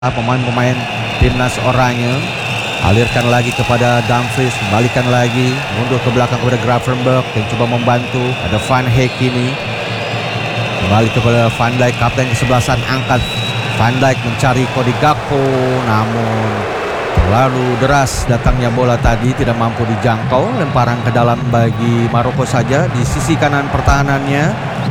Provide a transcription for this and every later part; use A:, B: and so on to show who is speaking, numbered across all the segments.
A: pemain-pemain timnas Oranye. Alirkan lagi kepada Dumfries, kembalikan lagi, mundur ke belakang kepada Gravenberch yang coba membantu. Ada Van Heek ini, kembali kepada Van Dijk, kapten kesebelasan angkat. Van Dijk mencari Cody Gakpo, namun terlalu deras datangnya bola tadi, tidak mampu dijangkau. Lemparan ke dalam bagi Maroko saja di sisi kanan pertahanannya.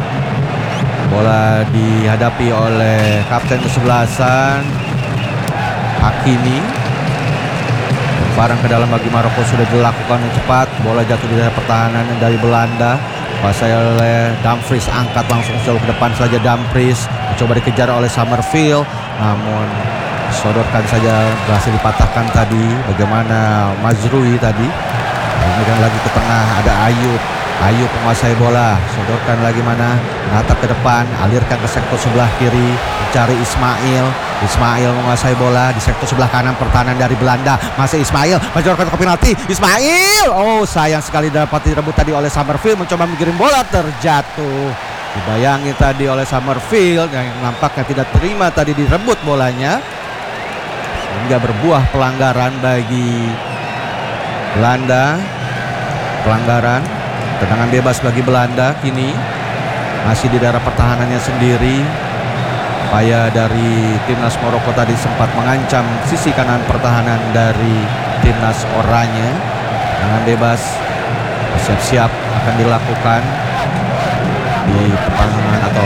A: Bola dihadapi oleh kapten kesebelasan Hakimi. Lemparan ke dalam bagi Maroko sudah dilakukan yang cepat. Bola jatuh di daerah pertahanan dari Belanda. Kuasai oleh Dumfries, angkat langsung jauh ke depan saja. Dumfries mencoba dikejar oleh Summerfield, namun sodorkan saja, berhasil dipatahkan tadi. Bagaimana Mazrui tadi. Kemudian lagi ke tengah ada Ayub menguasai bola, sodorkan lagi mana, menatap ke depan, alirkan ke sektor sebelah kiri, mencari Ismail menguasai bola di sektor sebelah kanan pertahanan dari Belanda. Masih Ismail, menjorkan ke penalti. Ismail, oh sayang sekali dapat direbut tadi oleh Summerfield, mencoba mengirim bola terjatuh. Dibayangi tadi oleh Summerfield yang nampaknya tidak terima tadi direbut bolanya, sehingga berbuah pelanggaran bagi Belanda. Pelanggaran, tendangan bebas bagi Belanda kini masih di daerah pertahanannya sendiri. Upaya dari timnas Maroko tadi sempat mengancam sisi kanan pertahanan dari timnas Oranye. Tendangan bebas siap-siap akan dilakukan di pertandingan atau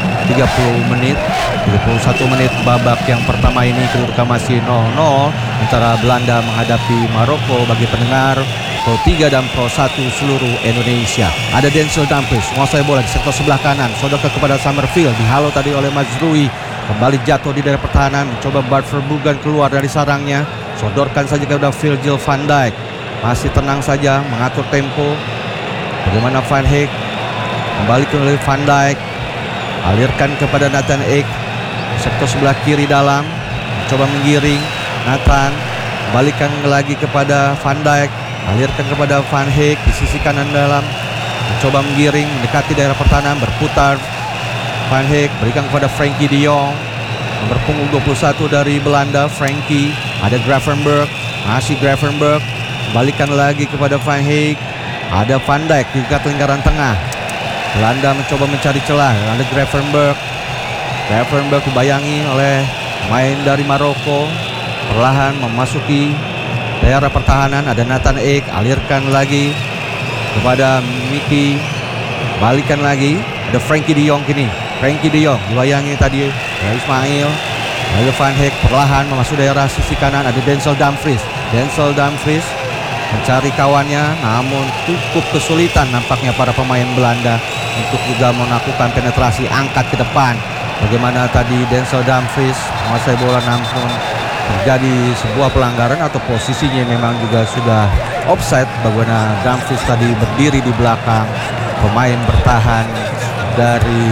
A: 31 menit babak yang pertama ini. Kedudukan masih 0-0 antara Belanda menghadapi Maroko. Bagi pendengar Pro 3 dan Pro 1 seluruh Indonesia, ada Denzel Dumfries menguasai bola di sektor sebelah kanan, sodorkan kepada Summerfield, dihalau tadi oleh Mazrui, kembali jatuh di daerah pertahanan, mencoba Bart Verbruggen keluar dari sarangnya, sodorkan saja kepada Virgil van Dijk, masih tenang saja mengatur tempo. Bagaimana Van Heek, kembali ke Van Dijk, alirkan kepada Nathan Ake, sektor sebelah kiri dalam, mencoba menggiring. Nathan kembalikan lagi kepada Van Dijk, alirkan kepada Van Heek di sisi kanan dalam, mencoba menggiring mendekati daerah pertahanan, berputar. Van Heek berikan kepada Frenkie de Jong, nomor punggung 21 dari Belanda. Frenkie, ada Gravenberch, masih Gravenberch, kembalikan lagi kepada Van Heek, ada Van Dijk di dekat lingkaran tengah. Belanda mencoba mencari celah, ada Gravenberch dibayangi oleh pemain dari Maroko, perlahan memasuki daerah pertahanan. Ada Nathan Ake, alirkan lagi kepada Miki, balikan lagi, ada Frenkie de Jong kini. Frenkie de Jong dibayangi tadi oleh Ismail, lalu Van Heek perlahan memasuki daerah sisi kanan. Ada Denzel Dumfries mencari kawannya, namun cukup kesulitan nampaknya para pemain Belanda untuk juga melakukan penetrasi, angkat ke depan. Bagaimana tadi Denzel Dumfries menguasai bola, namun terjadi sebuah pelanggaran atau posisinya memang juga sudah offside. Bagaimana Dumfries tadi berdiri di belakang pemain bertahan dari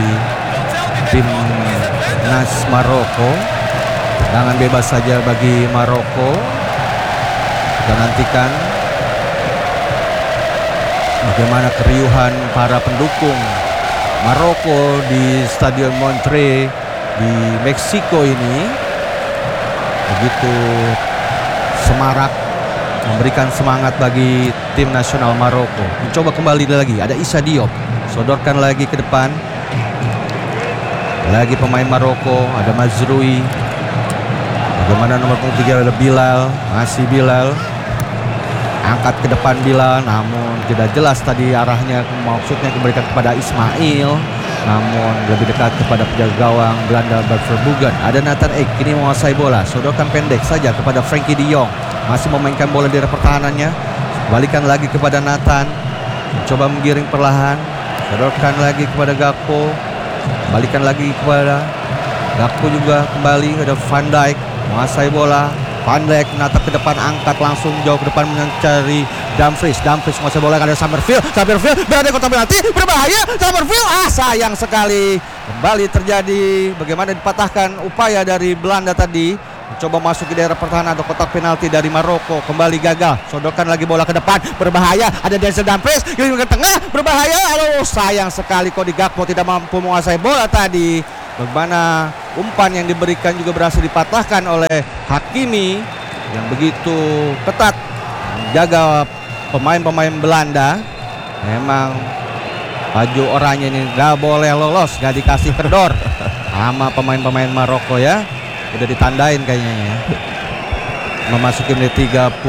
A: timnas Maroko. Tendangan bebas saja bagi Maroko. Kita nantikan bagaimana keriuhan para pendukung Maroko di Stadion Montreux di Meksiko ini. Begitu semarak memberikan semangat bagi tim nasional Maroko. Mencoba kembali lagi, ada Issa Diop, sodorkan lagi ke depan. Lagi pemain Maroko, ada Mazrui. Bagaimana nomor 3 ada Bilal, masih Bilal. Angkat ke depan Bilal, namun tidak jelas tadi arahnya, maksudnya diberikan kepada Ismail, namun lebih dekat kepada penjaga gawang Belanda Bart Verbruggen. Ada Nathan Ake kini menguasai bola, sodorkan pendek saja kepada Frenkie de Jong, masih memainkan bola di daerah pertahanannya, balikan lagi kepada Nathan, mencoba menggiring perlahan, sodorkan lagi kepada Gakpo, balikan lagi kepada Gakpo juga, kembali ada Van Dijk menguasai bola. Van Dijk menatap ke depan, angkat langsung jauh ke depan mencari Dumfries menguasai bola. Ada Summerfield berada di kotak penalti, berbahaya. Summerfield, sayang sekali, kembali terjadi bagaimana dipatahkan upaya dari Belanda tadi, mencoba masuk ke daerah pertahanan atau kotak penalti dari Maroko, kembali gagal. Sodorkan lagi bola ke depan, berbahaya. Ada Denzel Dumfries yang ke tengah, berbahaya. Sayang sekali, Cody Gakpo tidak mampu menguasai bola tadi. Bagaimana umpan yang diberikan juga berhasil dipatahkan oleh Hakimi yang begitu ketat jaga pemain-pemain Belanda. Memang baju oranye ini gak boleh lolos, gak dikasih kendor sama pemain-pemain Maroko ya. Udah ditandain kayaknya ya. Memasuki menit 35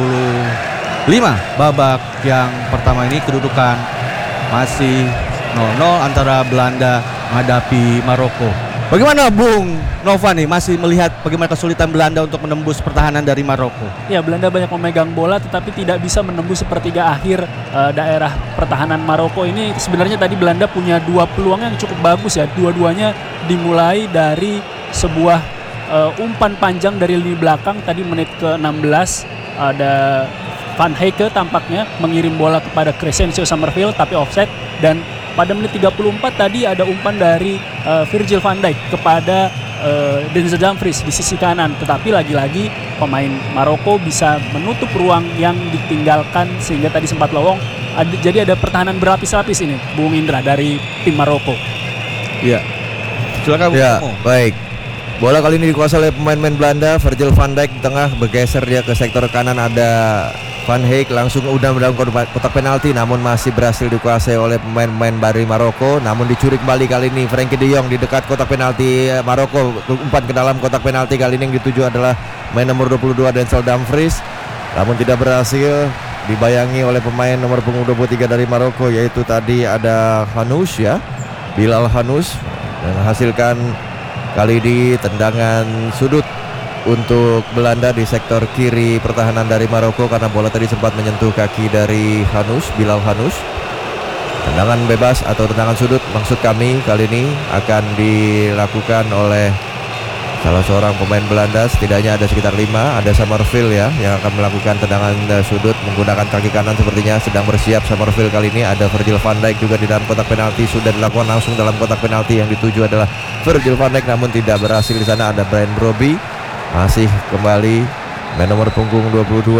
A: babak yang pertama ini, kedudukan masih 0-0 antara Belanda menghadapi Maroko. Bagaimana Bung Nova nih, masih melihat bagaimana kesulitan Belanda untuk menembus pertahanan dari Maroko?
B: Ya, Belanda banyak memegang bola tetapi tidak bisa menembus sepertiga akhir daerah pertahanan Maroko ini. Sebenarnya tadi Belanda punya dua peluang yang cukup bagus ya. Dua-duanya dimulai dari sebuah umpan panjang dari lini belakang. Tadi menit ke-16 ada Van Heike tampaknya mengirim bola kepada Crescencio Summerfield tapi offside. Dan pada menit 34 tadi ada umpan dari Virgil van Dijk kepada Denzel Dumfries di sisi kanan. Tetapi lagi-lagi pemain Maroko bisa menutup ruang yang ditinggalkan sehingga tadi sempat lowong. Jadi ada pertahanan berlapis-lapis ini, Bung Indra, dari tim Maroko.
A: Iya. Silakan Bung.
C: Ya, baik. Bola kali ini dikuasai oleh pemain-pemain Belanda. Virgil van Dijk di tengah, bergeser dia ke sektor kanan, ada Van Heijk langsung udah dalam kotak penalti, namun masih berhasil dikuasai oleh pemain-pemain dari Maroko. Namun dicuri kembali kali ini Frenkie de Jong di dekat kotak penalti Maroko. Umpan ke dalam kotak penalti kali ini yang dituju adalah main nomor 22 Denzel Dumfries, namun tidak berhasil dibayangi oleh pemain nomor punggung 23 dari Maroko, yaitu tadi ada Hanous ya, Bilal Hanous, dan menghasilkan kali ini tendangan sudut untuk Belanda di sektor kiri pertahanan dari Maroko karena bola tadi sempat menyentuh kaki dari Hanous, Bilal Hanous. Tendangan bebas atau tendangan sudut maksud kami kali ini akan dilakukan oleh salah seorang pemain Belanda. Setidaknya ada sekitar 5. Ada Summerfield ya yang akan melakukan tendangan sudut menggunakan kaki kanan, sepertinya sedang bersiap Summerfield kali ini. Ada Virgil van Dijk juga di dalam kotak penalti, sudah dilakukan langsung dalam kotak penalti. Yang dituju adalah Virgil van Dijk namun tidak berhasil. Di sana ada Brian Brobby, masih kembali main nomor punggung 22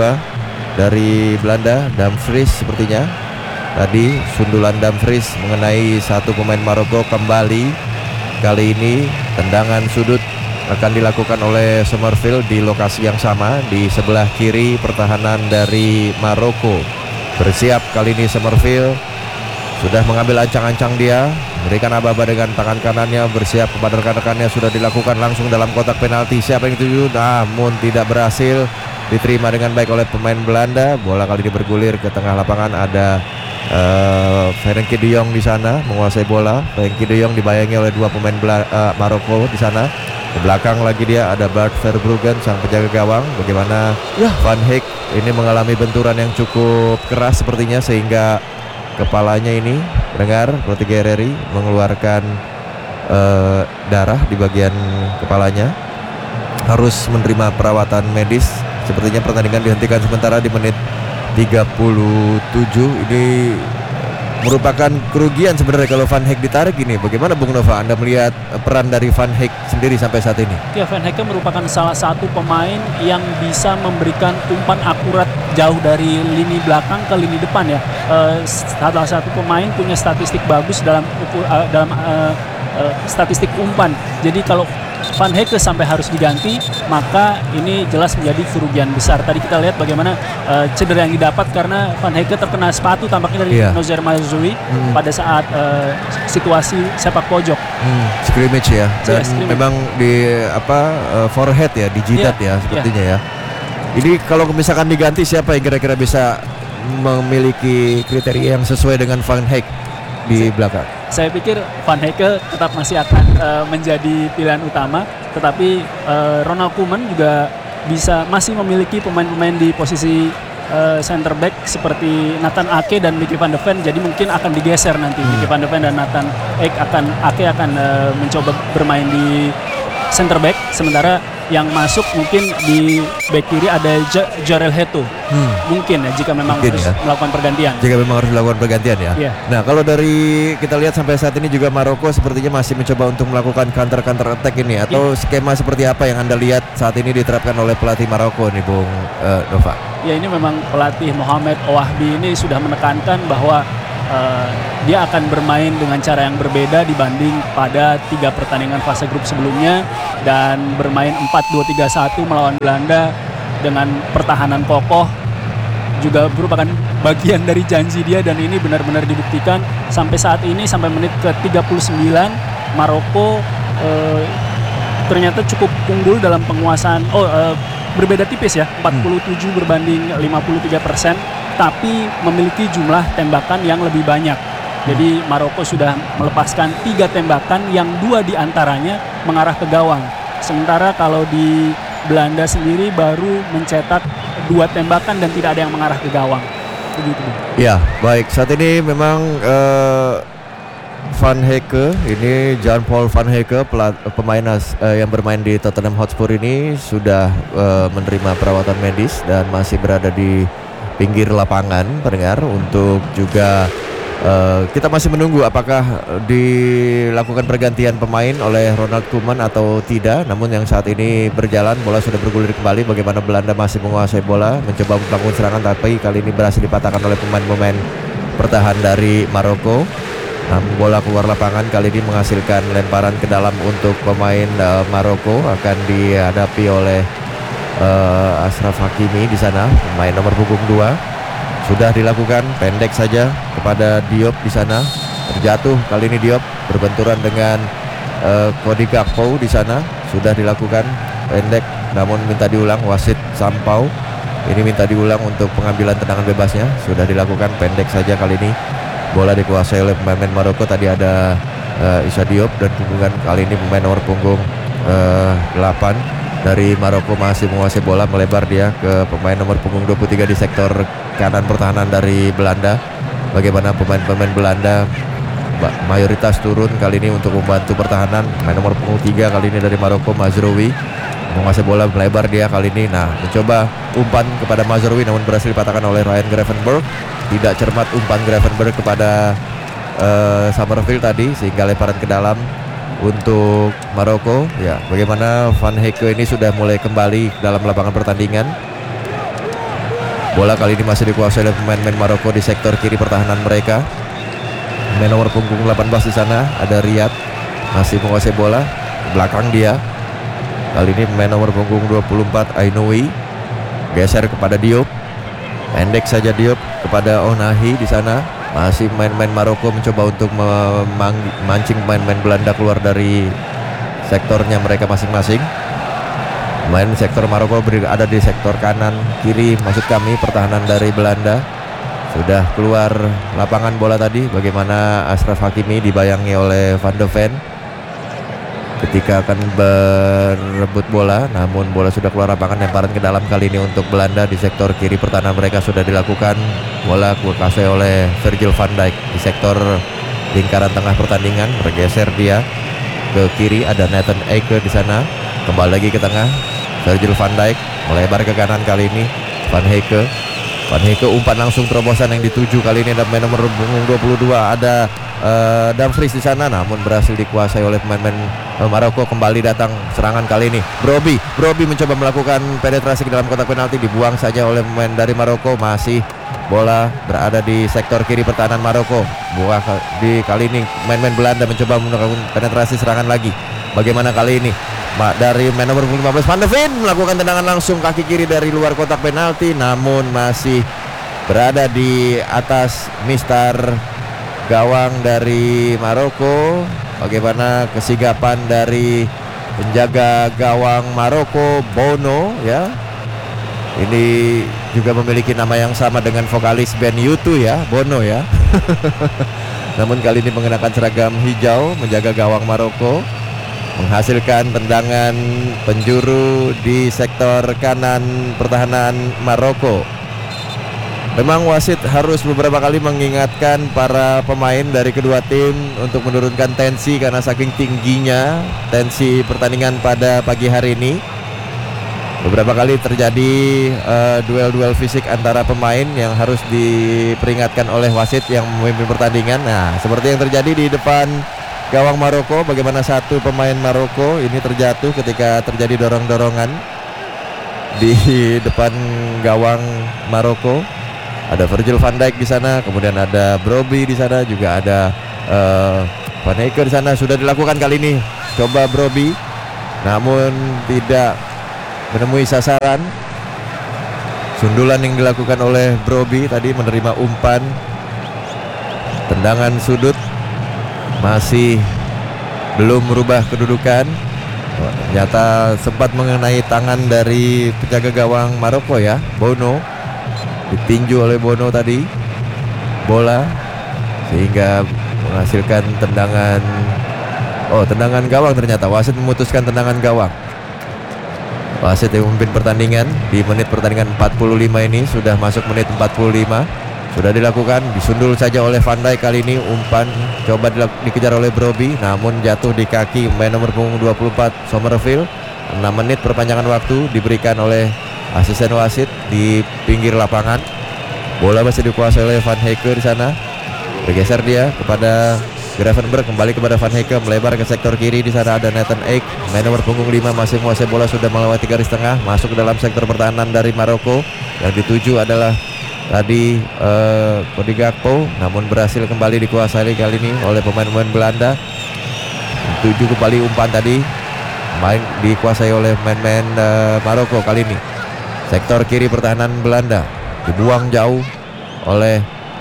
C: dari Belanda, Dumfries sepertinya. Tadi sundulan Dumfries mengenai satu pemain Maroko. Kembali kali ini tendangan sudut akan dilakukan oleh Summerfield di lokasi yang sama di sebelah kiri pertahanan dari Maroko. Bersiap kali ini Summerfield, sudah mengambil ancang-ancang dia, berikan aba-aba dengan tangan kanannya, bersiap kepada rekan-rekannya, sudah dilakukan langsung dalam kotak penalti. Siapa yang dituju? Namun tidak berhasil diterima dengan baik oleh pemain Belanda. Bola kali ini bergulir ke tengah lapangan. Ada Frenkie de Jong di sana menguasai bola. Frenkie de Jong dibayangi oleh dua pemain Maroko di sana. Di belakang lagi dia ada Bart Verbruggen, sang penjaga gawang. Bagaimana Van Heijk ini mengalami benturan yang cukup keras sepertinya, sehingga kepalanya ini dengar Roti Guerreri mengeluarkan darah di bagian kepalanya, harus menerima perawatan medis. Sepertinya pertandingan dihentikan sementara di menit 37. Ini merupakan kerugian sebenarnya kalau Van Heijk ditarik ini. Bagaimana Bung Nova, Anda melihat peran dari Van Heijk sendiri sampai saat ini?
B: Ya, Van Heijk merupakan salah satu pemain yang bisa memberikan umpan akurat jauh dari lini belakang ke lini depan ya. Salah satu pemain punya statistik bagus dalam statistik umpan. Jadi kalau Van Heijk sampai harus diganti, maka ini jelas menjadi kerugian besar. Tadi kita lihat bagaimana cedera yang didapat karena Van Heijk terkena sepatu tampaknya dari Nozer Mazoui pada saat situasi sepak pojok.
C: Scrimmage ya. Dan memang di forehead ya, di jidat ya sepertinya ya. Ini kalau misalkan diganti, siapa yang kira-kira bisa memiliki kriteria yang sesuai dengan Van Heijk di belakang?
B: Saya pikir Van Heijk tetap masih akan menjadi pilihan utama, tetapi Ronald Koeman juga masih memiliki pemain-pemain di posisi center back seperti Nathan Ake dan Mickey van de Ven. Jadi mungkin akan digeser nanti. Mickey van de Ven dan Nathan Ake akan mencoba bermain di center back, sementara yang masuk mungkin di back kiri ada Jarel Heto. Mungkin ya, jika memang harus melakukan pergantian. Jika memang harus melakukan pergantian ya. Yeah.
C: Nah, kalau dari kita lihat sampai saat ini juga Maroko sepertinya masih mencoba untuk melakukan counter attack ini, atau skema seperti apa yang Anda lihat saat ini diterapkan oleh pelatih Maroko nih, Bung Nova?
B: Ya, ini memang pelatih Mohamed Ouahbi ini sudah menekankan bahwa dia akan bermain dengan cara yang berbeda dibanding pada 3 pertandingan fase grup sebelumnya, dan bermain 4-2-3-1 melawan Belanda dengan pertahanan kokoh juga merupakan bagian dari janji dia, dan ini benar-benar dibuktikan sampai saat ini. Sampai menit ke-39 Maroko ternyata cukup unggul dalam penguasaan, berbeda tipis ya, 47 berbanding 53%, tapi memiliki jumlah tembakan yang lebih banyak. Jadi Maroko sudah melepaskan 3 tembakan yang 2 diantaranya mengarah ke gawang, sementara kalau di Belanda sendiri baru mencetak 2 tembakan dan tidak ada yang mengarah ke gawang. Begitu.
C: Ya, baik. Saat ini memang Van Hecke, ini Jan-Paul Van Hecke, pemain yang bermain di Tottenham Hotspur ini sudah menerima perawatan medis dan masih berada di pinggir lapangan, pendengar, untuk juga kita masih menunggu apakah dilakukan pergantian pemain oleh Ronald Koeman atau tidak. Namun yang saat ini berjalan, bola sudah bergulir kembali. Bagaimana Belanda masih menguasai bola, mencoba membangun serangan, tapi kali ini berhasil dipatahkan oleh pemain-pemain bertahan dari Maroko. Namun bola keluar lapangan kali ini menghasilkan lemparan ke dalam untuk pemain Maroko. Akan dihadapi oleh Achraf Hakimi di sana, pemain nomor punggung 2. Sudah dilakukan pendek saja kepada Diop di sana. Terjatuh kali ini Diop, berbenturan dengan Cody Gakpo di sana. Sudah dilakukan pendek, namun minta diulang. Wasit Sampau ini minta diulang untuk pengambilan tendangan bebasnya. Sudah dilakukan pendek saja kali ini. Bola dikuasai oleh pemain Maroko. Tadi ada Issa Diop, dan hubungan kali ini pemain nomor punggung 8 dari Maroko masih menguasai bola, melebar dia ke pemain nomor punggung 23 di sektor kanan pertahanan dari Belanda. Bagaimana pemain-pemain Belanda mayoritas turun kali ini untuk membantu pertahanan. Pemain nomor punggung 3 kali ini dari Maroko, Mazraoui, menguasai bola, melebar dia kali ini. Nah, mencoba umpan kepada Mazraoui, namun berhasil dipatahkan oleh Ryan Gravenberch. Tidak cermat umpan Gravenberch kepada Summerfield tadi, sehingga lemparan ke dalam untuk Maroko. Ya, bagaimana Van Hecke ini sudah mulai kembali dalam lapangan pertandingan. Bola kali ini masih dikuasai oleh pemain-pemain Maroko di sektor kiri pertahanan mereka. Pemain nomor punggung 18 di sana ada Riyad, masih menguasai bola. Belakang dia kali ini pemain nomor punggung 24 Ainoui, geser kepada Diop. Pendek saja Diop kepada Onahi di sana. Masih main-main Maroko mencoba untuk memancing pemain-pemain Belanda keluar dari sektornya mereka masing-masing. Main sektor Maroko ada di sektor kanan kiri, maksud kami pertahanan dari Belanda. Sudah keluar lapangan bola tadi. Bagaimana Achraf Hakimi dibayangi oleh Van de Ven ketika akan berebut bola, namun bola sudah keluar lapangan. Lemparan ke dalam kali ini untuk Belanda di sektor kiri pertahanan mereka sudah dilakukan. Bola dikuasai oleh Virgil van Dijk di sektor lingkaran tengah pertandingan. Bergeser dia ke kiri, ada Nathan Ake di sana. Kembali lagi ke tengah, Virgil van Dijk melebar ke kanan kali ini. Van Hecke umpan langsung terobosan yang dituju kali ini ada pemain nomor 22 ada Dumfries di sana, namun berhasil dikuasai oleh pemain-pemain Maroko. Kembali datang serangan kali ini. Brobbey mencoba melakukan penetrasi ke dalam kotak penalti, dibuang saja oleh pemain dari Maroko. Masih bola berada di sektor kiri pertahanan Maroko. Buah di kali ini pemain-pemain Belanda mencoba melakukan penetrasi serangan lagi. Bagaimana kali ini? Dari pemain nomor 15 Van de Ven melakukan tendangan langsung kaki kiri dari luar kotak penalti, namun masih berada di atas mistar gawang dari Maroko. Bagaimana kesigapan dari penjaga gawang Maroko, Bono, ya. Ini juga memiliki nama yang sama dengan vokalis band U2 ya, Bono ya. Namun kali ini mengenakan seragam hijau menjaga gawang Maroko, menghasilkan tendangan penjuru di sektor kanan pertahanan Maroko. Memang wasit harus beberapa kali mengingatkan para pemain dari kedua tim untuk menurunkan tensi karena saking tingginya tensi pertandingan pada pagi hari ini. Beberapa kali terjadi duel-duel fisik antara pemain yang harus diperingatkan oleh wasit yang memimpin pertandingan. Nah, seperti yang terjadi di depan gawang Maroko. Bagaimana satu pemain Maroko ini terjatuh ketika terjadi dorong-dorongan di depan gawang Maroko. Ada Virgil van Dijk di sana, kemudian ada Brobbey di sana, juga ada Van Hecke di sana. Sudah dilakukan kali ini. Coba Brobbey, namun tidak menemui sasaran. Sundulan yang dilakukan oleh Brobbey tadi menerima umpan. Tendangan sudut masih belum merubah kedudukan. Ternyata sempat mengenai tangan dari penjaga gawang Maroko ya, Bono. Ditinju oleh Bono tadi bola, sehingga menghasilkan tendangan. Oh, tendangan gawang ternyata. Wasit memutuskan tendangan gawang. Wasit yang memimpin pertandingan di menit pertandingan 45 ini. Sudah masuk menit 45. Sudah dilakukan, disundul saja oleh Van Dijk kali ini. Umpan coba dikejar oleh Brobbey, namun jatuh di kaki pemain nomor punggung 24 Somerville. 6 menit perpanjangan waktu diberikan oleh asisten wasit di pinggir lapangan. Bola masih dikuasai oleh Van Hecke di sana. Bergeser dia kepada Gravenberch, kembali kepada Van Hecke, melebar ke sektor kiri. Di sana ada Nathan Ake, pemain nomor punggung 5 masih menguasai bola, sudah melewati garis tengah, masuk ke dalam sektor pertahanan dari Maroko. Yang dituju adalah tadi Cody Gakpo, namun berhasil kembali dikuasai kali ini oleh pemain-pemain Belanda. Tuju kembali umpan tadi, main dikuasai oleh pemain Maroko kali ini. Sektor kiri pertahanan Belanda dibuang jauh oleh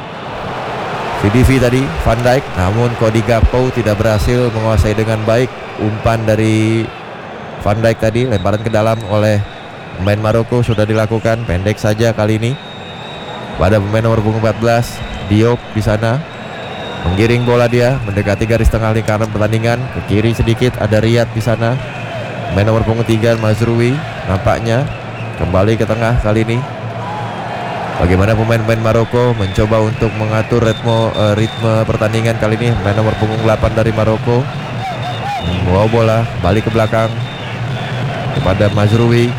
C: VDV tadi, Van Dijk, namun Cody Gakpo tidak berhasil menguasai dengan baik umpan dari Van Dijk tadi. Lemparan ke dalam oleh pemain Maroko sudah dilakukan, pendek saja kali ini pada pemain nomor punggung 14 Diop di sana. Menggiring bola dia mendekati garis tengah lingkaran pertandingan. Ke kiri sedikit ada Riyad di sana. Pemain nomor punggung 3 Mazrui nampaknya kembali ke tengah kali ini. Bagaimana pemain-pemain Maroko mencoba untuk mengatur ritme pertandingan kali ini. Pemain nomor punggung 8 dari Maroko membawa bola balik ke belakang kepada Mazrui.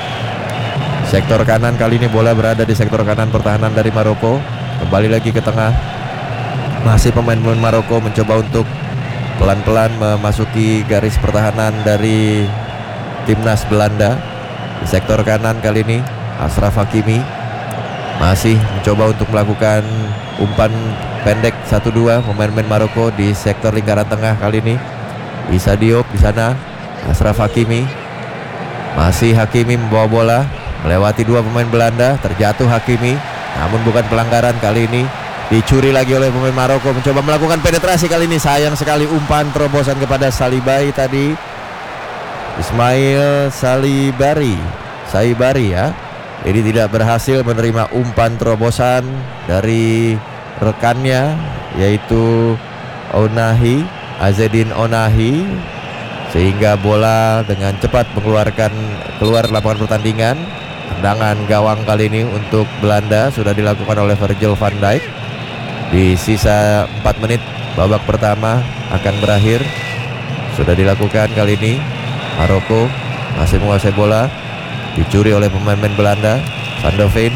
C: Sektor kanan kali ini, bola berada di sektor kanan pertahanan dari Maroko. Kembali lagi ke tengah. Masih pemain-pemain Maroko mencoba untuk pelan-pelan memasuki garis pertahanan dari timnas Belanda. Di sektor kanan kali ini Ashraf Hakimi masih mencoba untuk melakukan umpan pendek 1-2 pemain-pemain Maroko di sektor lingkaran tengah kali ini. Issa Diop di sana, Ashraf Hakimi. Masih Hakimi membawa bola melewati 2 pemain Belanda, terjatuh Hakimi, namun bukan pelanggaran kali ini. Dicuri lagi oleh pemain Maroko, mencoba melakukan penetrasi kali ini. Sayang sekali umpan terobosan kepada Salibari tadi. Ismail Saibari ya. Ini tidak berhasil menerima umpan terobosan dari rekannya, yaitu Azzedine Ounahi, sehingga bola dengan cepat keluar lapangan pertandingan. Tendangan gawang kali ini untuk Belanda sudah dilakukan oleh Virgil van Dijk. Di sisa 4 menit babak pertama akan berakhir. Sudah dilakukan kali ini. Maroko masih menguasai bola, dicuri oleh pemain-pemain Belanda. Van de Ven,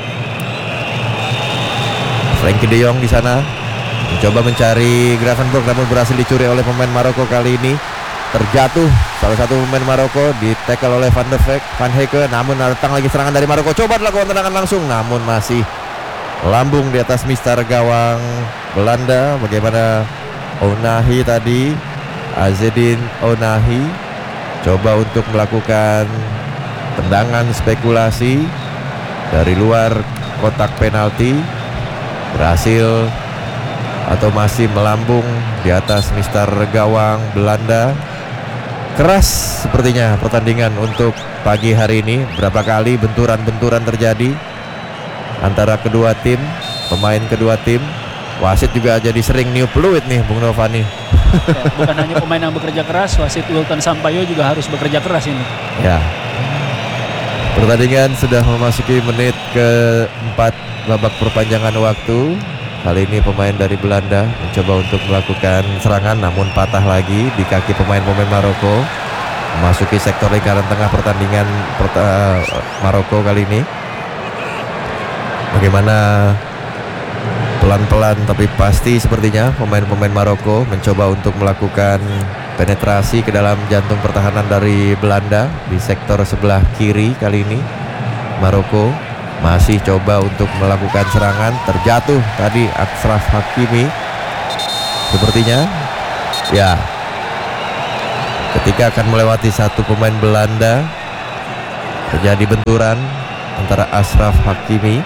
C: Frenkie de Jong di sana mencoba mencari Gravenberch, namun berhasil dicuri oleh pemain Maroko kali ini. Terjatuh salah satu pemain Maroko, di tackle oleh Van Hecke, namun datang lagi serangan dari Maroko. Coba dilakukan tendangan langsung, namun masih lambung di atas mistar gawang Belanda. Bagaimana Ounahi tadi, Azzedine Ounahi coba untuk melakukan tendangan spekulasi dari luar kotak penalti, berhasil atau masih melambung di atas mistar gawang Belanda. Keras sepertinya pertandingan untuk pagi hari ini. Berapa kali benturan-benturan terjadi antara kedua tim, pemain kedua tim. Wasit juga jadi sering niup peluit nih, Bung Novani.
B: Ya, bukan hanya pemain yang bekerja keras, wasit Wilton Sampaio juga harus bekerja keras ini.
C: Ya. Pertandingan sudah memasuki menit ke-4 babak perpanjangan waktu. Kali ini pemain dari Belanda mencoba untuk melakukan serangan, namun patah lagi di kaki pemain-pemain Maroko. Memasuki sektor lingkaran tengah pertandingan Maroko kali ini. Bagaimana pelan-pelan tapi pasti sepertinya pemain-pemain Maroko mencoba untuk melakukan penetrasi ke dalam jantung pertahanan dari Belanda di sektor sebelah kiri kali ini. Maroko masih coba untuk melakukan serangan, terjatuh tadi Achraf Hakimi sepertinya ya. Ketika akan melewati satu pemain Belanda, terjadi benturan antara Achraf Hakimi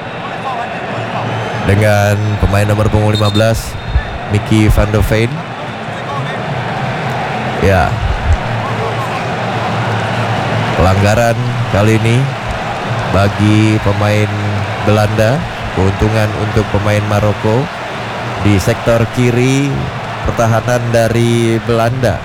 C: dengan pemain nomor punggung 15 Mickey van de Ven. Ya, pelanggaran kali ini bagi pemain Belanda, keuntungan untuk pemain Maroko di sektor kiri pertahanan dari Belanda.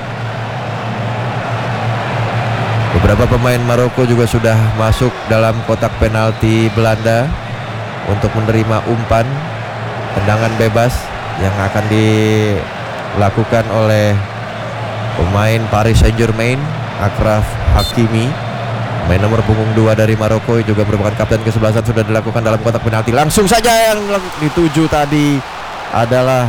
C: Beberapa pemain Maroko juga sudah masuk dalam kotak penalti Belanda untuk menerima umpan tendangan bebas yang akan dilakukan oleh pemain Paris Saint-Germain, Achraf Hakimi. Pemain nomor punggung 2 dari Maroko juga merupakan kapten kesebelasan sudah dilakukan dalam kotak penalti. Langsung saja yang dituju tadi adalah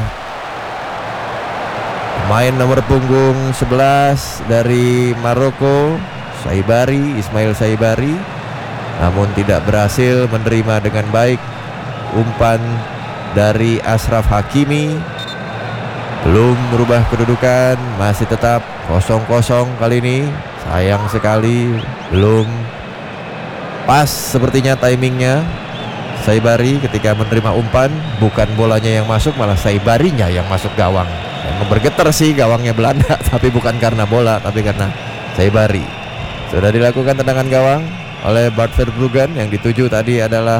C: pemain nomor punggung 11 dari Maroko, Ismail Saibari, namun tidak berhasil menerima dengan baik umpan dari Achraf Hakimi. Belum merubah kedudukan, masih tetap 0-0 kali ini. Sayang sekali belum pas sepertinya timingnya Saibari ketika menerima umpan. Bukan bolanya yang masuk, malah Saibarinya yang masuk gawang. Yang bergetar sih gawangnya Belanda, tapi bukan karena bola, tapi karena Saibari. Sudah dilakukan tendangan gawang oleh Bart Verbruggen. Yang dituju tadi adalah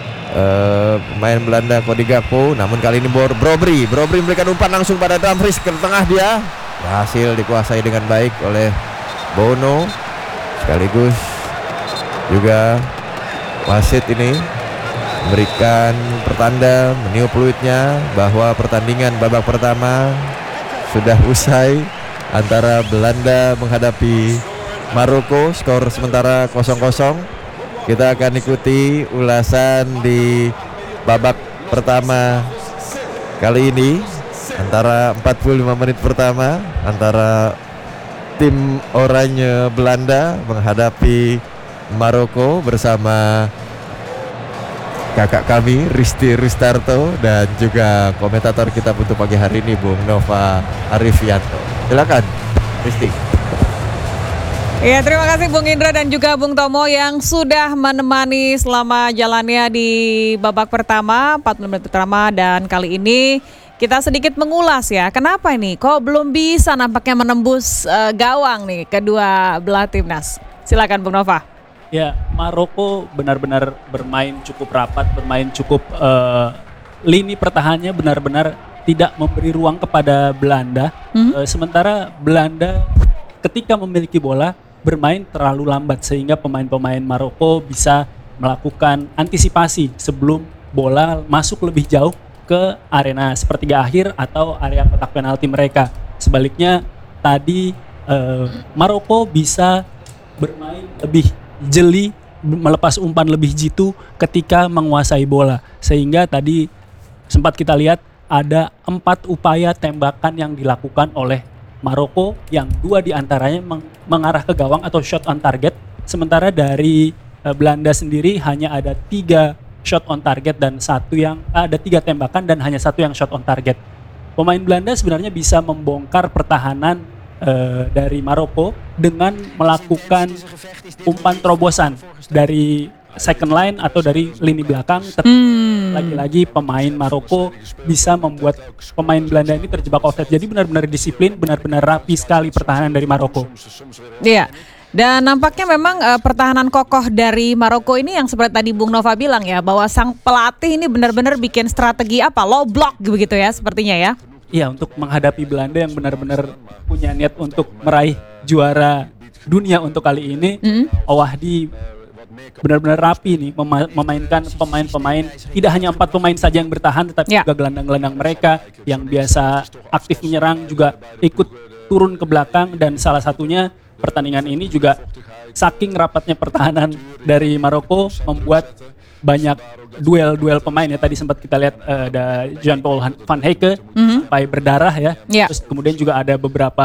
C: pemain Belanda Cody Gakpo. Namun kali ini Brobry memberikan umpan langsung pada Dumfries ke tengah dia. Berhasil dikuasai dengan baik oleh Bono. Sekaligus juga wasit ini memberikan pertanda, meniup peluitnya bahwa pertandingan babak pertama sudah usai antara Belanda menghadapi Maroko. Skor sementara 0-0. Kita akan ikuti ulasan di babak pertama kali ini antara 45 menit pertama antara tim oranye Belanda menghadapi Maroko bersama kakak kami Risti Ristarto dan juga komentator kita untuk pagi hari ini Bung Nova Arifianto. Silakan Risti.
D: Ya, terima kasih Bung Indra dan juga Bung Tomo yang sudah menemani selama jalannya di babak pertama, 40 menit pertama, dan kali ini kita sedikit mengulas ya, kenapa ini kok belum bisa nampaknya menembus gawang nih kedua belah timnas. Silakan Bung Nova.
B: Ya, Maroko benar-benar bermain cukup rapat, bermain cukup lini pertahanannya benar-benar tidak memberi ruang kepada Belanda. Sementara Belanda ketika memiliki bola bermain terlalu lambat sehingga pemain-pemain Maroko bisa melakukan antisipasi sebelum bola masuk lebih jauh ke arena sepertiga akhir atau area kotak penalti mereka. Sebaliknya tadi Maroko bisa bermain lebih jeli, melepas umpan lebih jitu ketika menguasai bola, sehingga tadi sempat kita lihat ada 4 upaya tembakan yang dilakukan oleh Maroko, yang 2 diantaranya mengarah ke gawang atau shot on target. Sementara dari Belanda sendiri hanya ada 3 shot on target dan ada 3 tembakan dan hanya 1 yang shot on target. Pemain Belanda sebenarnya bisa membongkar pertahanan dari Maroko dengan melakukan umpan terobosan dari second line atau dari lini belakang. Lagi-lagi pemain Maroko bisa membuat pemain Belanda ini terjebak offside. Jadi benar-benar disiplin, benar-benar rapi sekali pertahanan dari Maroko.
D: Iya. Dan nampaknya memang pertahanan kokoh dari Maroko ini yang seperti tadi Bung Nova bilang ya, bahwa sang pelatih ini benar-benar bikin strategi low block begitu ya sepertinya ya.
B: Iya, untuk menghadapi Belanda yang benar-benar punya niat untuk meraih juara dunia untuk kali ini. Owahdi benar-benar rapi nih memainkan pemain-pemain, tidak hanya 4 pemain saja yang bertahan, tetapi juga gelandang-gelandang mereka yang biasa aktif menyerang juga ikut turun ke belakang. Dan salah satunya pertandingan ini juga saking rapatnya pertahanan dari Maroko membuat banyak duel pemain ya. Tadi sempat kita lihat ada Jean-Paul Van Hecke sampai berdarah ya. Terus kemudian juga ada beberapa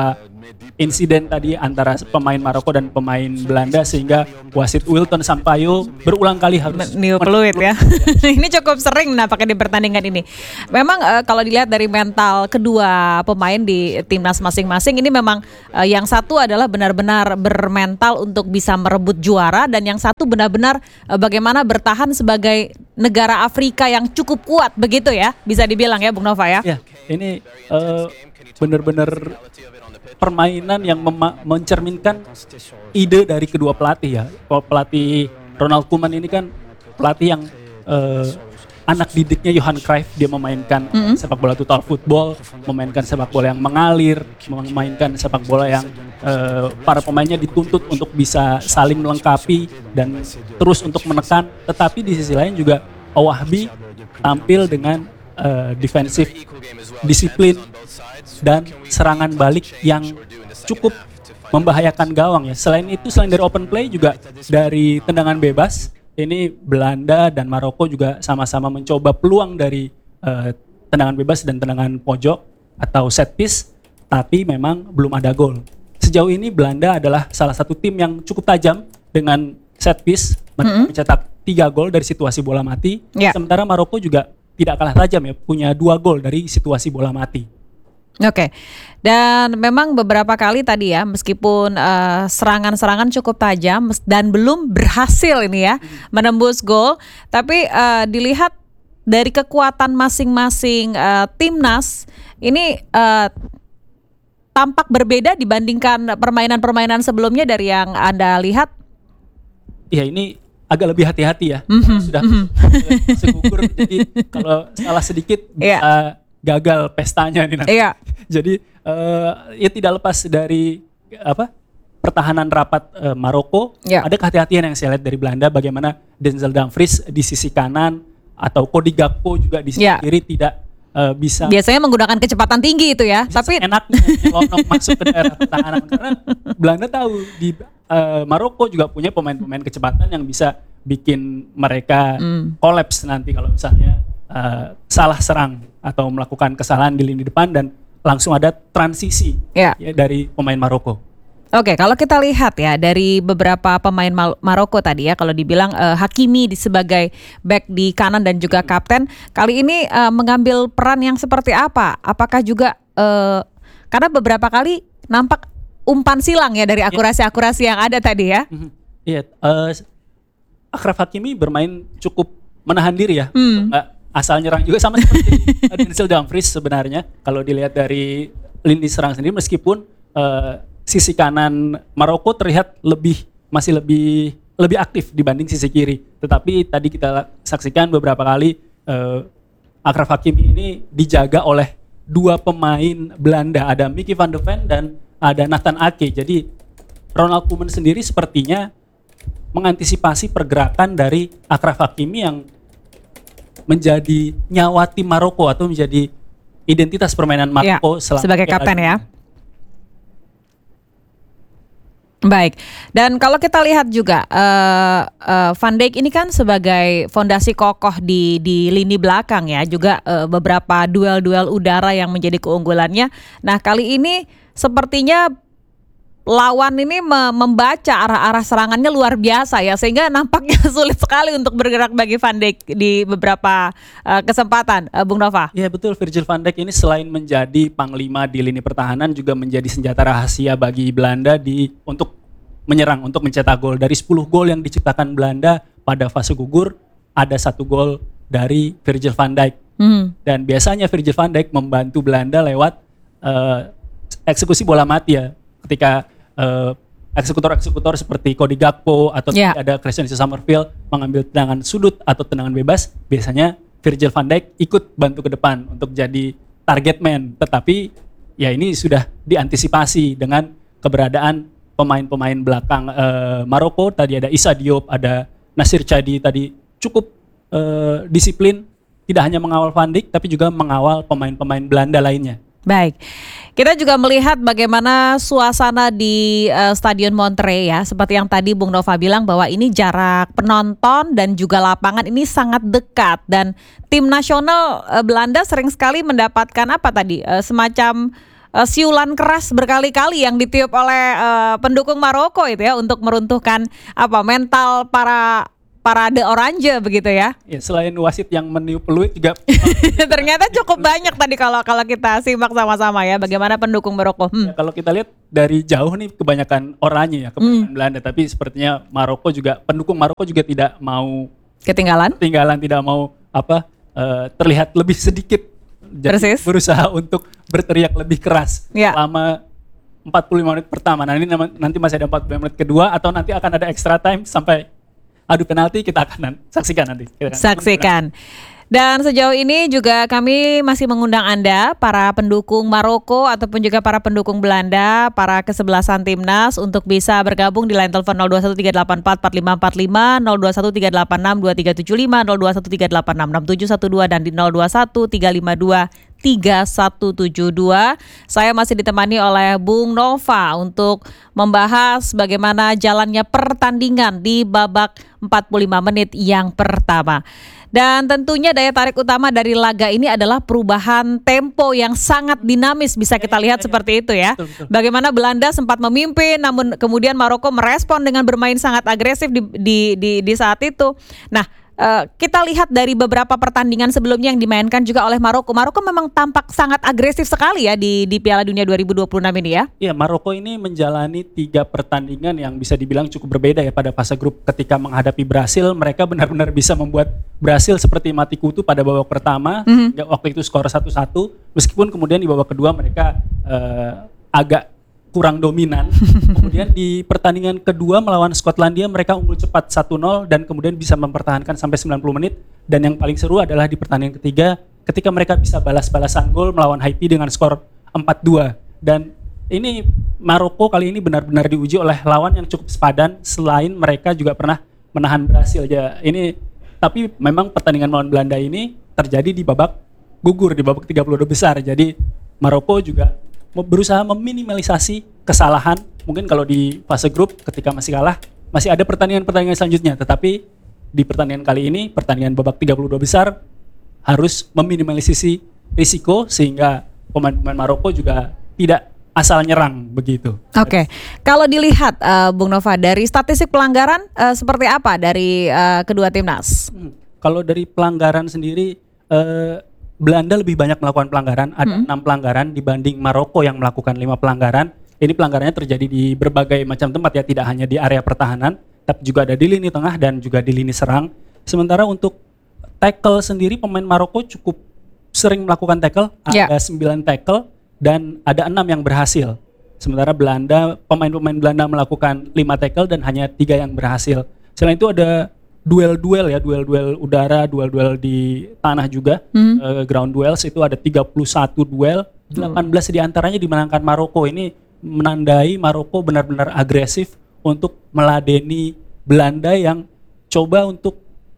B: insiden tadi antara pemain Maroko dan pemain Belanda sehingga wasit Wilton Sampaio berulang kali harus
D: New peluit ya. Ini cukup sering nampaknya di pertandingan ini. Memang kalau dilihat dari mental kedua pemain di timnas masing-masing ini memang yang satu adalah benar-benar bermental untuk bisa merebut juara dan yang satu benar-benar bagaimana bertahan sebagai negara Afrika yang cukup kuat begitu ya. Bisa dibilang ya Bung Nova ya.
B: Ya, ini benar-benar permainan yang mencerminkan ide dari kedua pelatih ya. Pelatih Ronald Koeman ini kan pelatih yang anak didiknya Johan Cruyff. Dia memainkan sepak bola total football, memainkan sepak bola yang mengalir, memainkan sepak bola yang para pemainnya dituntut untuk bisa saling melengkapi dan terus untuk menekan. Tetapi di sisi lain juga Owahbi tampil dengan defensif disiplin dan serangan balik yang cukup membahayakan gawang ya. Selain itu, selain dari open play juga dari tendangan bebas. Ini Belanda dan Maroko juga sama-sama mencoba peluang dari tendangan bebas dan tendangan pojok atau set piece, tapi memang belum ada gol. Sejauh ini Belanda adalah salah satu tim yang cukup tajam dengan set piece, mencetak 3 gol dari situasi bola mati. Sementara Maroko juga tidak kalah tajam ya, punya 2 gol dari situasi bola mati.
D: Oke, dan memang beberapa kali tadi ya, meskipun serangan-serangan cukup tajam dan belum berhasil ini ya menembus gol, tapi dilihat dari kekuatan masing-masing timnas ini tampak berbeda dibandingkan permainan-permainan sebelumnya dari yang Anda lihat.
B: Ya ini agak lebih hati-hati ya, sudah gugur, jadi kalau salah sedikit bisa gagal pestanya nih nanti. Jadi ya tidak lepas dari pertahanan rapat Maroko. Ada kehati-hatian yang saya lihat dari Belanda, bagaimana Denzel Dumfries di sisi kanan atau Cody Gakpo juga di sisi kiri tidak bisa.
D: Biasanya menggunakan kecepatan tinggi itu ya, tapi
B: enaknya nyelonok masuk ke daerah pertahanan karena Belanda tahu di Maroko juga punya pemain-pemain kecepatan yang bisa bikin mereka kolaps nanti kalau misalnya salah serang atau melakukan kesalahan di lini depan dan langsung ada transisi ya, dari pemain Maroko.
D: Oke, kalau kita lihat ya dari beberapa pemain Maroko tadi ya, kalau dibilang Hakimi sebagai back di kanan dan juga kapten, kali ini mengambil peran yang seperti apa? Apakah juga karena beberapa kali nampak umpan silang ya dari akurasi-akurasi yang ada tadi ya?
B: Iya, Achraf Hakimi bermain cukup menahan diri ya, nggak asal nyerang juga sama seperti Denzel Dumfries sebenarnya. Kalau dilihat dari lini serang sendiri, meskipun sisi kanan Maroko terlihat masih lebih aktif dibanding sisi kiri. Tetapi tadi kita saksikan beberapa kali Achraf Hakimi ini dijaga oleh 2 pemain Belanda, ada Mickey van de Ven dan ada Nathan Ake. Jadi Ronald Koeman sendiri sepertinya mengantisipasi pergerakan dari Achraf Hakimi yang menjadi nyawa tim Maroko atau menjadi identitas permainan Maroko
D: sebagai kapten ya. Baik, dan kalau kita lihat juga Van Dijk ini kan sebagai fondasi kokoh di lini belakang ya, juga beberapa duel-duel udara yang menjadi keunggulannya. Nah kali ini sepertinya lawan ini membaca arah-arah serangannya luar biasa ya, sehingga nampaknya sulit sekali untuk bergerak bagi Van Dijk di beberapa kesempatan, Bung Nova.
B: Ya betul, Virgil van Dijk ini selain menjadi panglima di lini pertahanan juga menjadi senjata rahasia bagi Belanda untuk menyerang, untuk mencetak gol. Dari 10 gol yang diciptakan Belanda pada fase gugur, ada 1 gol dari Virgil van Dijk. Dan biasanya Virgil van Dijk membantu Belanda lewat eksekusi bola mati ya, ketika eksekutor-eksekutor seperti Cody Gakpo atau ada Christian Summerfield mengambil tendangan sudut atau tendangan bebas, biasanya Virgil van Dijk ikut bantu ke depan untuk jadi target man. Tetapi ya ini sudah diantisipasi dengan keberadaan pemain-pemain belakang Maroko. Tadi ada Issa Diop, ada Nasir Chadi tadi cukup disiplin, tidak hanya mengawal Van Dijk tapi juga mengawal pemain-pemain Belanda lainnya.
D: Baik, kita juga melihat bagaimana suasana di Stadion Montreux ya. Seperti yang tadi Bung Nova bilang bahwa ini jarak penonton dan juga lapangan ini sangat dekat. Dan tim nasional Belanda sering sekali mendapatkan semacam siulan keras berkali-kali yang ditiup oleh pendukung Maroko itu ya untuk meruntuhkan mental para The Orange begitu ya.
B: Ya, selain wasit yang meniup peluit juga
D: Ternyata cukup banyak tadi kalau kita simak sama-sama ya bagaimana pendukung Maroko.
B: ya, kalau kita lihat dari jauh nih kebanyakan oranye ya, kebanyakan Belanda, tapi sepertinya pendukung Maroko juga tidak mau
D: Ketinggalan?
B: tidak mau terlihat lebih sedikit. Jadi
D: Persis.
B: berusaha untuk berteriak lebih keras
D: Ya.
B: selama 45 menit pertama. Nah, ini nanti masih ada 45 menit kedua atau nanti akan ada extra time sampai adu penalti, kita akan saksikan nanti.
D: Saksikan. Dan sejauh ini juga kami masih mengundang Anda, para pendukung Maroko ataupun juga para pendukung Belanda, para kesebelasan timnas untuk bisa bergabung di line telepon 0213844545, 0213862375, 0213866712 dan di 0213523172. Saya masih ditemani oleh Bung Nova untuk membahas bagaimana jalannya pertandingan di babak 45 menit yang pertama. Dan tentunya daya tarik utama dari laga ini adalah perubahan tempo yang sangat dinamis, bisa kita lihat seperti itu ya.
B: Betul.
D: Bagaimana Belanda sempat memimpin, namun kemudian Maroko merespon dengan bermain sangat agresif di saat itu. Nah, kita lihat dari beberapa pertandingan sebelumnya yang dimainkan juga oleh Maroko. Maroko memang tampak sangat agresif sekali ya di Piala Dunia 2026 ini ya.
B: Iya, Maroko ini menjalani 3 pertandingan yang bisa dibilang cukup berbeda ya pada fase grup. Ketika menghadapi Brasil, mereka benar-benar bisa membuat Brasil seperti mati kutu pada babak pertama. Waktu itu skor 1-1, meskipun kemudian di babak kedua mereka agak kurang dominan. Kemudian di pertandingan kedua melawan Skotlandia mereka unggul cepat 1-0 dan kemudian bisa mempertahankan sampai 90 menit. Dan yang paling seru adalah di pertandingan ketiga ketika mereka bisa balas-balasan gol melawan Haiti dengan skor 4-2. Dan ini Maroko kali ini benar-benar diuji oleh lawan yang cukup sepadan, selain mereka juga pernah menahan Brasil ya. Tapi memang pertandingan melawan Belanda ini terjadi di babak gugur, di babak 32 besar. Jadi Maroko juga berusaha meminimalisasi kesalahan. Mungkin kalau di fase grup ketika masih kalah, masih ada pertandingan-pertandingan selanjutnya. Tetapi di pertandingan kali ini, pertandingan babak 32 besar, harus meminimalisasi risiko sehingga pemain-pemain Maroko juga tidak asal nyerang begitu.
D: Oke. Kalau dilihat Bung Nova dari statistik pelanggaran seperti apa dari kedua timnas?
B: Kalau dari pelanggaran sendiri, Belanda lebih banyak melakukan pelanggaran, ada 6 pelanggaran dibanding Maroko yang melakukan 5 pelanggaran. Ini pelanggarannya terjadi di berbagai macam tempat ya, tidak hanya di area pertahanan, tapi juga ada di lini tengah dan juga di lini serang. Sementara untuk tackle sendiri, pemain Maroko cukup sering melakukan tackle, ada 9 tackle dan ada 6 yang berhasil. Sementara pemain-pemain Belanda melakukan 5 tackle dan hanya 3 yang berhasil. Selain itu ada duel-duel udara, duel-duel di tanah juga, ground duels itu ada 31 duel, 18 diantaranya dimenangkan Maroko. Ini menandai Maroko benar-benar agresif untuk meladeni Belanda yang coba untuk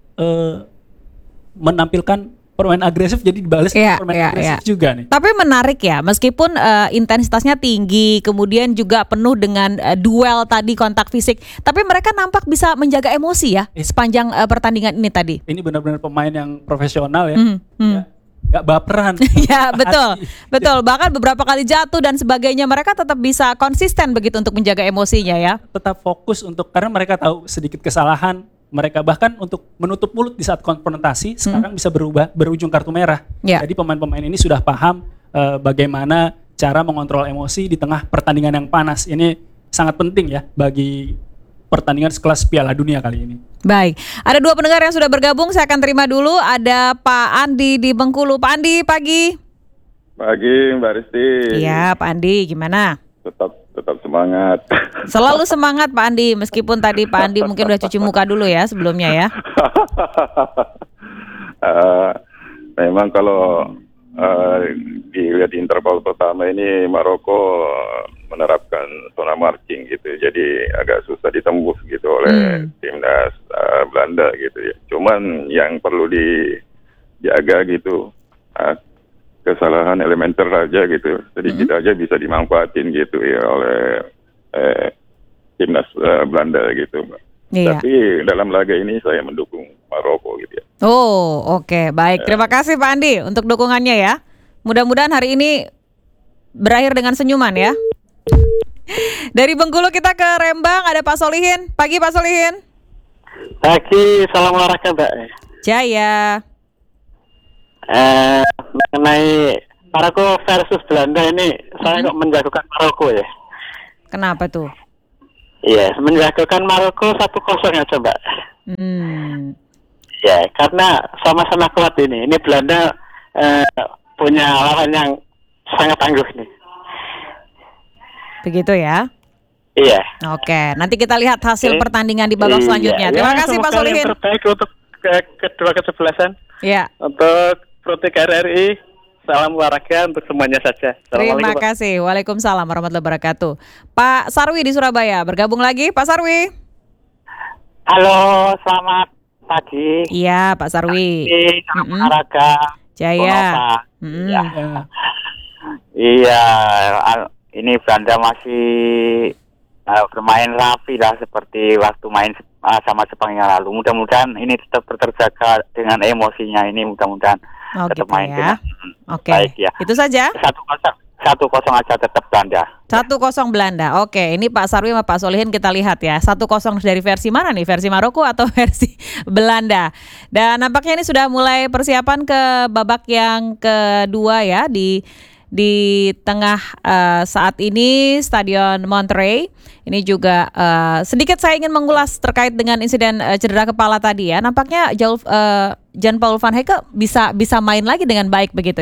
B: menampilkan permainan agresif, jadi dibalas permainan agresif juga nih.
D: Tapi menarik ya, meskipun intensitasnya tinggi, kemudian juga penuh dengan duel tadi, kontak fisik, tapi mereka nampak bisa menjaga emosi ya sepanjang pertandingan ini tadi.
B: Ini benar-benar pemain yang profesional ya, nggak baperan.
D: Ya betul. Bahkan beberapa kali jatuh dan sebagainya, mereka tetap bisa konsisten begitu untuk menjaga emosinya ya.
B: Tetap fokus karena mereka tahu sedikit kesalahan. Mereka bahkan untuk menutup mulut di saat konfrontasi sekarang bisa berujung kartu merah. Jadi pemain-pemain ini sudah paham bagaimana cara mengontrol emosi di tengah pertandingan yang panas. Ini sangat penting ya bagi pertandingan sekelas Piala Dunia kali ini.
D: Baik, ada 2 pendengar yang sudah bergabung. Saya akan terima dulu. Ada Pak Andi di Bengkulu. Pak Andi, pagi.
E: Pagi Mbak Risti.
D: Iya Pak Andi, gimana?
E: Tetap semangat.
D: Selalu semangat Pak Andi, meskipun tadi Pak Andi mungkin udah cuci muka dulu ya sebelumnya ya.
E: Memang kalau dilihat di interval pertama ini Maroko menerapkan zona marching gitu, jadi agak susah ditembus gitu oleh timnas Belanda gitu ya. Cuman yang perlu dijaga gitu, kesalahan elementer aja gitu, sedikit aja bisa dimanfaatin gitu ya oleh timnas Belanda gitu.
D: Iya.
E: Tapi dalam laga ini saya mendukung Maroko gitu ya.
D: Oh, oke. Baik. Terima kasih Pak Andi untuk dukungannya ya. Mudah-mudahan hari ini berakhir dengan senyuman ya. Dari Bengkulu kita ke Rembang, ada Pak Solihin. Pagi Pak Solihin.
F: Pagi, salam olahraga Mbak.
D: Jaya.
F: Mengenai Maroko versus Belanda ini, saya kok menjagokan Maroko ya.
D: Kenapa tuh?
F: Iya, menjagokan Maroko 1-0 aja Mbak. Ya, karena sama-sama kuat ini. Ini Belanda punya lawan yang sangat tangguh nih.
D: Begitu ya.
F: Iya.
D: Oke, nanti kita lihat hasil pertandingan di babak selanjutnya. Terima kasih Pak Solihin.
F: Yang terbaik untuk kedua kesebelasan.
D: Ya.
F: Untuk Protek RRI, salam olahraga untuk semuanya saja.
D: Terima kasih. Waalaikumsalam warahmatullahi wabarakatuh. Pak Sarwi di Surabaya bergabung lagi. Pak Sarwi.
F: Halo, selamat pagi.
D: Iya, Pak Sarwi.
F: Salam olahraga.
D: Jaya.
F: Iya, ini Belanda masih bermain rapi lah seperti waktu main sama Jepang yang lalu. Mudah-mudahan ini tetap terjaga dengan emosinya ini. Mudah-mudahan tetap
D: gitu
F: main
D: ya.
F: dengan
D: Oke.
F: baik ya.
D: Itu saja.
F: 1-0 aja tetap Belanda.
D: 1-0 Belanda. Oke, ini Pak Sarwi sama Pak Solihin kita lihat ya. 1-0 dari versi mana nih? Versi Maroko atau versi Belanda? Dan nampaknya ini sudah mulai persiapan ke babak yang kedua ya di tengah saat ini Stadion Monterrey. Ini juga sedikit saya ingin mengulas terkait dengan insiden cedera kepala tadi ya. Nampaknya Jan-Paul Van Hecke bisa main lagi dengan baik begitu